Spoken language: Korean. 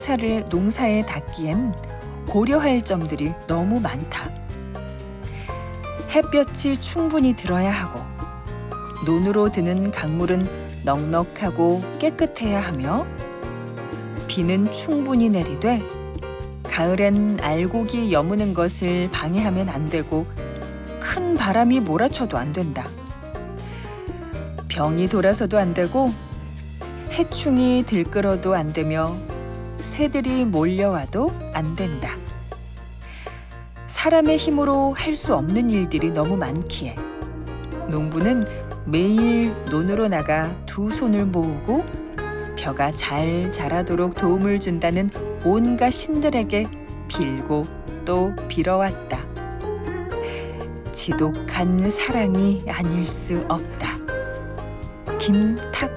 농사에 닿기엔 고려할 점들이 너무 많다. 햇볕이 충분히 들어야 하고, 논으로 드는 강물은 넉넉하고 깨끗해야 하며, 비는 충분히 내리되 가을엔 알곡이 여무는 것을 방해하면 안 되고, 큰 바람이 몰아쳐도 안 된다. 병이 돌아서도 안 되고, 해충이 들끓어도 안 되며, 새들이 몰려와도 안 된다. 사람의 힘으로 할 수 없는 일들이 너무 많기에 농부는 매일 논으로 나가 두 손을 모으고 벼가 잘 자라도록 도움을 준다는 온갖 신들에게 빌고 또 빌어왔다. 지독한 사랑이 아닐 수 없다. 김탁